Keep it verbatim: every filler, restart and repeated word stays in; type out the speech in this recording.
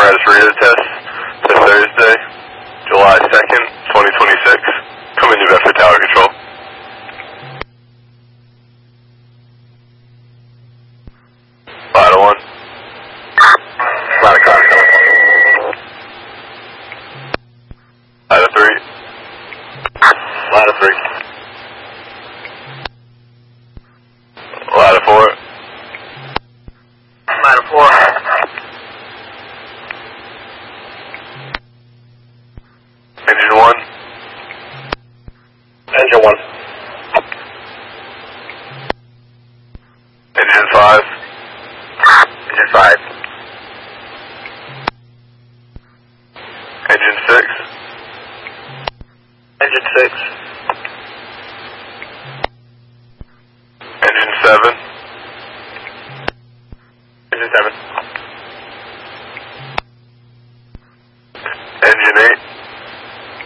apparatus reader test to Thursday, July second, twenty twenty-six. Coming to Bedford Tower Control. Ladder one. Ladder contact. Ladder three. Ladder three. Ladder four. Ladder four. Engine one. Engine one. Engine five. Engine five. Engine six. Engine six. Engine seven. Engine seven. Engine eight.